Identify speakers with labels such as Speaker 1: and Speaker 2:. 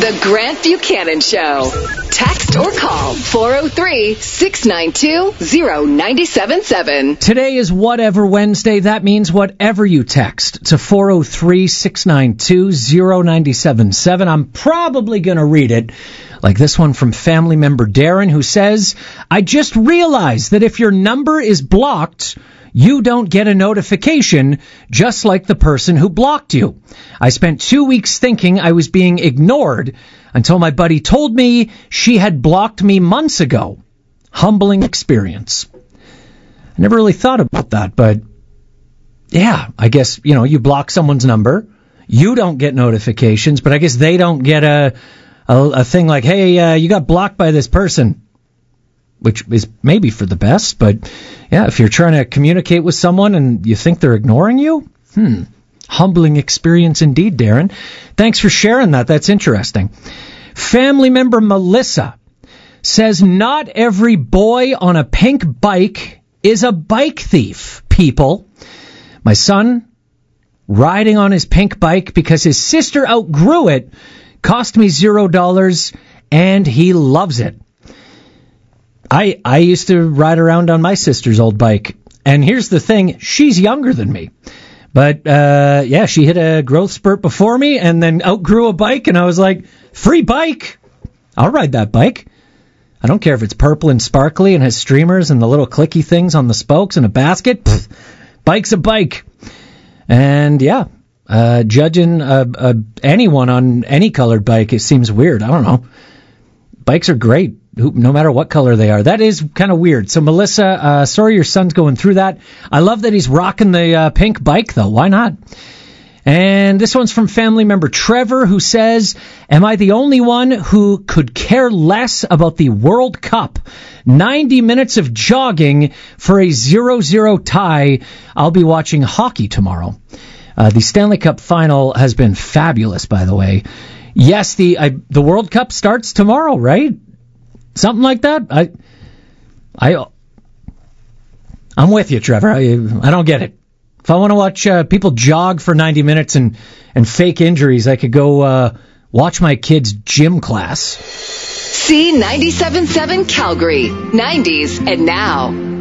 Speaker 1: The Grant Buchanan Show. Text or call 403-692-0977.
Speaker 2: Today is Whatever Wednesday. That means whatever you text to 403-692-0977. I'm probably going to read it, like this one from family member Darren, who says, I just realized that if your number is blocked, you don't get a notification, just like the person who blocked you. I spent 2 weeks thinking I was being ignored until my buddy told me she had blocked me months ago. Humbling experience. I never really thought about that, but yeah, I guess, you block someone's number. You don't get notifications, but I guess they don't get a thing like, hey, you got blocked by this person. Which is maybe for the best, but yeah, if you're trying to communicate with someone and you think they're ignoring you, humbling experience indeed, Darren. Thanks for sharing that. That's interesting. Family member Melissa says, not every boy on a pink bike is a bike thief, people. My son, riding on his pink bike because his sister outgrew it, cost me $0, and he loves it. I used to ride around on my sister's old bike, and here's the thing, she's younger than me. But, she hit a growth spurt before me and then outgrew a bike, and I was like, free bike! I'll ride that bike. I don't care if it's purple and sparkly and has streamers and the little clicky things on the spokes and a basket. Pfft, bike's a bike. And, judging anyone on any colored bike, it seems weird. I don't know. Bikes are great, no matter what color they are. That is kind of weird. So, Melissa, sorry your son's going through that. I love that he's rocking the pink bike, though. Why not? And this one's from family member Trevor, who says, am I the only one who could care less about the World Cup? 90 minutes of jogging for a 0-0 tie. I'll be watching hockey tomorrow. The Stanley Cup final has been fabulous, by the way. Yes, the World Cup starts tomorrow, right? Something like that. I'm with you, Trevor. I don't get it. If I want to watch people jog for 90 minutes and fake injuries, I could go watch my kid's gym class.
Speaker 1: C97.7 Calgary, 90s and now.